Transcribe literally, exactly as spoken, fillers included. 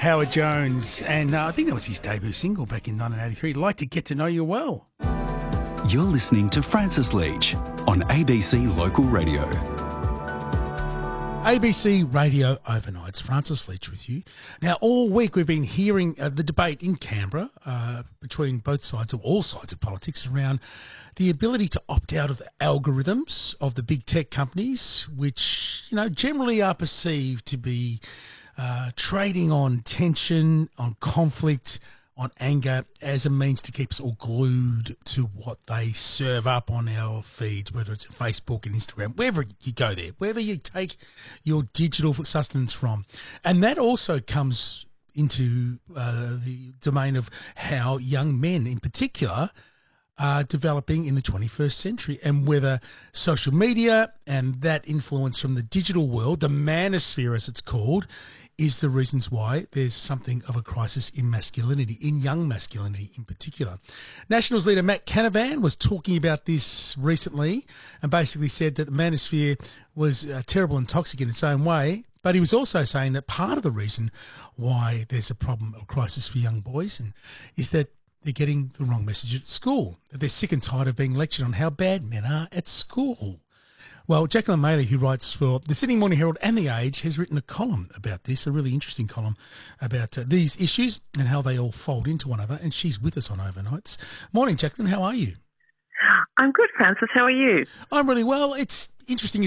Howard Jones, and uh, I think that was his debut single back in nineteen eighty-three. Like to Get to Know You Well. You're listening to Francis Leach on A B C Local Radio. A B C Radio Overnights. Francis Leach with you. Now, all week we've been hearing uh, the debate in Canberra uh, between both sides, or all sides of politics, around the ability to opt out of the algorithms of the big tech companies, which, you know, generally are perceived to be uh, trading on tension, on conflict, on anger as a means to keep us all glued to what they serve up on our feeds, whether it's Facebook and Instagram, wherever you go there, wherever you take your digital sustenance from. And that also comes into uh, the domain of how young men in particular are developing in the twenty-first century, and whether social media and that influence from the digital world, the manosphere as it's called, is the reasons why there's something of a crisis in masculinity, in young masculinity in particular. Nationals leader Matt Canavan was talking about this recently and basically said that the manosphere was a terrible and toxic in its own way, but he was also saying that part of the reason why there's a problem, a crisis for young boys, and is that they're getting the wrong message at school, that they're sick and tired of being lectured on how bad men are at school. Well, Jacqueline Maley, who writes for the Sydney Morning Herald and The Age, has written a column about this, a really interesting column about uh, these issues and how they all fold into one another, and she's with us on Overnights. Morning, Jacqueline, how are you? I'm good, Francis. How are you? I'm really well. It's interesting.